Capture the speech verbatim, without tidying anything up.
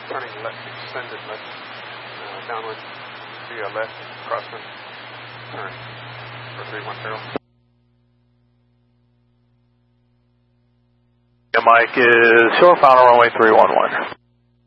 turning left, extended left, uh, downwind via left, crosswind, turn for three one zero. Mike is short final runway three one one.